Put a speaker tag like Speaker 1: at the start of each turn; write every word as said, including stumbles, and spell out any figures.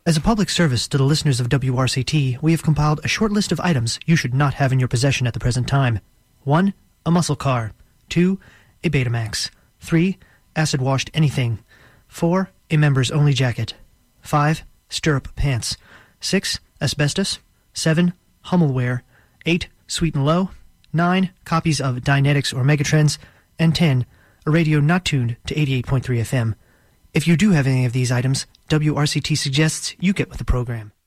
Speaker 1: As a public service to the listeners of W R C T, we have compiled a short list of items you should not have in your possession at the present time. one. A muscle car. two. A Betamax. three. Acid-washed anything. four. A members-only jacket. five. Stirrup pants. six. Asbestos. seven. Hummelware. eight. Sweet and Low. nine. Copies of Dynetics or Megatrends. And ten. A radio not tuned to eighty-eight point three F M. If you do have any of these items, W R C T suggests you get with the program.